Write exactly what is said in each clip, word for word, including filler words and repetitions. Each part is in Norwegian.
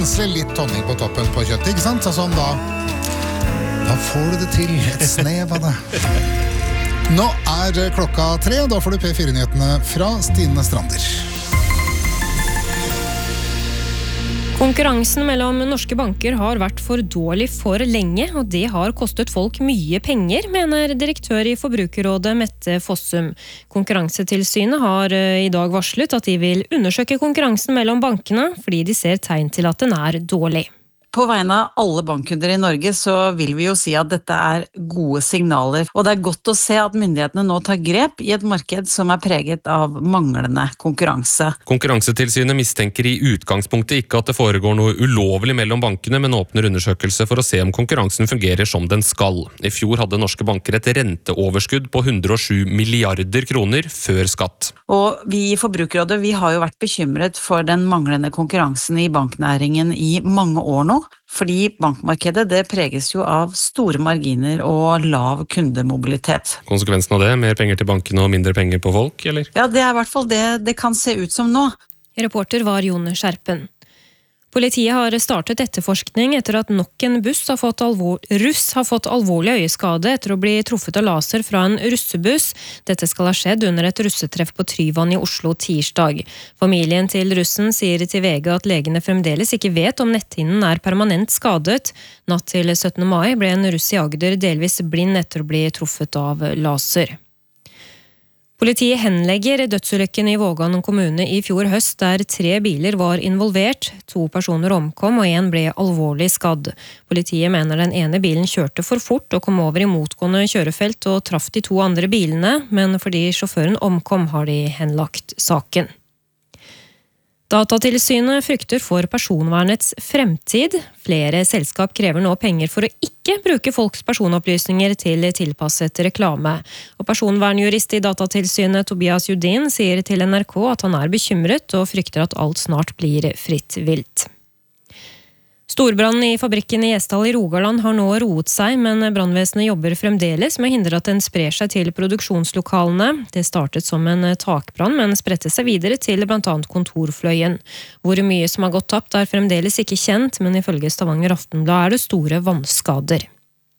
pensle litt tonning på toppen på kjøttet, ikke sant? Så sånn da, da får du det til, et snev av det. Nå er klokka tre, og da får du P fire-nyhetene fra Stine Strander. Konkurransen mellom norske banker har vært for dårlig for lenge, og det har kostet folk mye penger, mener direktør i Forbrukerrådet Mette Fossum. Konkurransetilsynet har i dag varslet at de vil undersøke konkurransen mellom bankene, fordi de ser tegn til at den er dårlig. På vegne av alle bankkunder i Norge så vil vi jo si at dette er gode signaler, og det er godt å se at myndighetene nå tar grep i et marked som er preget av manglende konkurranse. Konkurransetilsynet mistenker i utgangspunktet ikke at det foregår noe ulovlig mellom bankene, men åpner undersøkelse for å se om konkurransen fungerer som den skal. I fjor hadde norske banker et renteoverskudd på hundre og sju milliarder kroner før skatt. Og vi i Forbrukerrådet vi har jo vært bekymret for den manglende konkurransen i banknæringen i mange år nå. Fordi bankmarkedet det preges jo av store marginer og lav kundemobilitet. Konsekvensen av det, mer penger til bankene og mindre penger på folk, eller? Ja, det er i hvert fall det det kan se ut som nå. Reporter var Jon Skjerpen. Politiet har startet etterforskning etter at nok en buss har fått alvor, russ har fått alvorlig øyeskade etter å bli truffet av laser fra en russebuss. Dette skal ha skjedd under et russetreff på Tryvann i Oslo tirsdag. Familien til russen sier til V G at legene fremdeles ikke vet om netthinnen er permanent skadet. Natt til syttende mai ble en russ i Agder delvis blind etter å bli truffet av laser. Politiet henlegger dødsulykken i Vågan kommune i fjor høst, der tre biler var involvert. To personer omkom, og en ble alvorlig skadd. Politiet mener den ene bilen kjørte for fort og kom over i motgående kjørefelt og traff de to andre bilene, men fordi sjåføren omkom har de henlagt saken. Datatilsynet frykter for personvernets fremtid. Flere selskap krever nå penger for å ikke bruke folks personopplysninger til tilpasset reklame. Og personvernjurist i Datatilsynet Tobias Judin sier til N R K at han er bekymret og frykter at alt snart blir fritt vilt. Storbrannen i fabrikken i Gjesdal i Rogaland har nå roet seg, men brannvesenet jobber fremdeles med å hindre at den sprer seg til produksjonslokalene. Det startet som en takbrann, men spredte seg videre til blant annet kontorfløyen. Hvor mye som har gått tapt er fremdeles ikke kjent, men ifølge Stavanger Aftenblad er det store vannskader.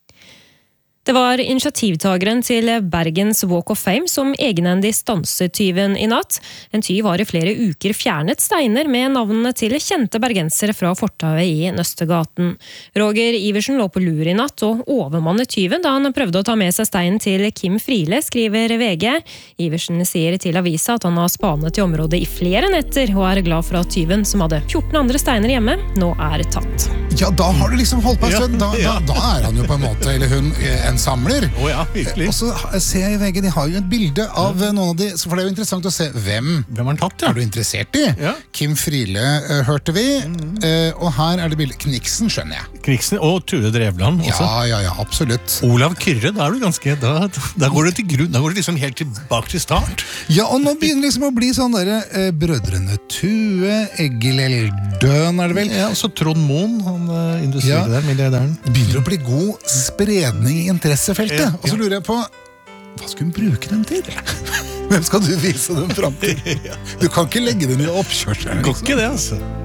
Det var initiativtageren til Bergens Walk of Fame som egenhendig stanset tyven i natt. En tyv har i flere uker fjernet steiner med navnene til kjente bergensere fra fortauet i Nøstegaten. Roger Iversen lå på lur i natt og overmannet tyven da han prøvde å ta med seg steinen til Kim Friele, skriver V G. Iversen sier til avisa at han har spanet i området i flere netter og er glad for at tyven, som hadde fjorten andre steiner hjemme, nå er tatt. Ja, da har du liksom holdt på en stund. Da, da, da er han jo på en måte, eller hun, en samler. Å oh ja, virkelig. Og så ser jeg i V G, de har jo et bilde av ja. noen av de, for det er jo interessant å se hvem, hvem har tatt, ja. Er du interessert i? Ja. Kim Friele uh, hørte vi, mm. uh, og her er det bildet. Kniksen, skjønner jeg. Kniksen og Ture Drevland også. Ja, ja, ja, absolutt. Olav Kyrre, da er du ganske, da, da går du til grunn, da går du liksom helt tilbake til start. Ja, og nå begynner det liksom å bli sånn der, uh, Brødrene Tue, Egil Eldøen er det vel? Ja, og så Trond Moen, han uh, industrier der, milliardæren. Begynner å bli god spredning i interessefeltet. Ja, og så lurer jeg på, hva skal hun bruke den til? Hvem skal du vise den frem til? Du kan ikke legge den i oppkjørselen. Går ikke det, altså.